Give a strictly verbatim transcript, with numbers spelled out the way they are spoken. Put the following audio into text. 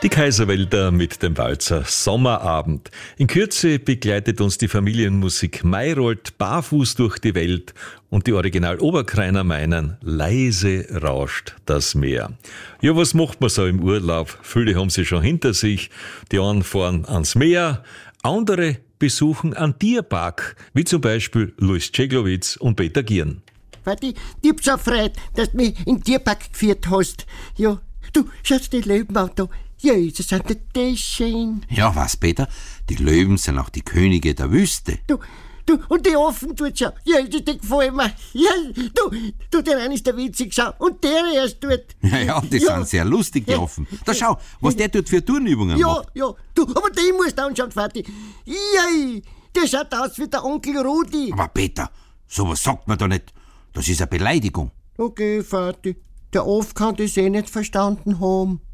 Die Kaiserwälder mit dem Walzer Sommerabend. In Kürze begleitet uns die Familienmusik Mayrold barfuß durch die Welt und die Original Oberkreiner meinen, leise rauscht das Meer. Ja, was macht man so im Urlaub? Viele haben sie schon hinter sich. Die einen fahren ans Meer, andere besuchen einen Tierpark, wie zum Beispiel Luis Ceglowitz und Peter Gieren. Warte, ich hab so gefreut, dass du mich in den Tierpark geführt hast. Ja, du, schaust die Löwen an da. Ja, das sind die schön. Ja, was, Peter? Die Löwen sind auch die Könige der Wüste. Du, du, und die Affen tut schon. Ja, die, die gefallen mir. Ja, du, du, der eine ist der witzig, schau. Und der erst tut. Ja, ja, die ja. sind sehr lustig, die ja. Affen. Da schau, was der dort für Turnübungen ja, macht. Ja, ja, du, aber den musst du anschauen, Vati. Jei, der schaut aus wie der Onkel Rudi. Aber Peter, sowas sagt man doch nicht. Das ist eine Beleidigung. Okay, Vati, der Aff kann das eh nicht verstanden haben.